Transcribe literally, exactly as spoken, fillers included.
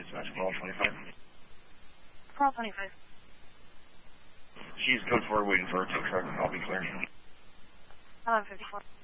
dispatch, call twenty-five. Call twenty-five. She's code four waiting for a tow truck. I'll be clear. eleven fifty-four.